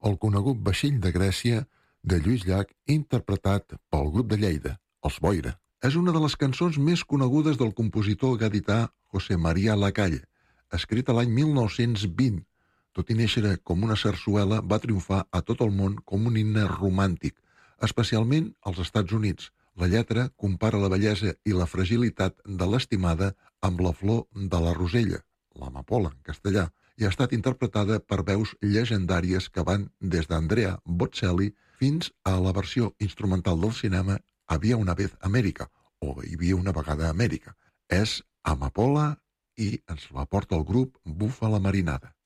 el conegut vaixell de Grècia de Lluís Llach, interpretat pel grup de Lleida, els Boira. És una de les cançons més conegudes del compositor gadità José María Lacalle, escrita l'any 1920. Tot i néixer com una sarsuela, va triomfar a tot el món com un himne romàntic, especialment als Estats Units. La lletra compara la bellesa i la fragilitat de l'estimada amb la flor de la rosella, l'amapola en castellà, i ha estat interpretada per veus llegendàries que van des d'Andrea Bocelli fins a la versió instrumental del cinema Había una vez Amèrica, o Hi havia una vegada a Amèrica. És Amapola i ens la porta el grup Bufa la Marinada.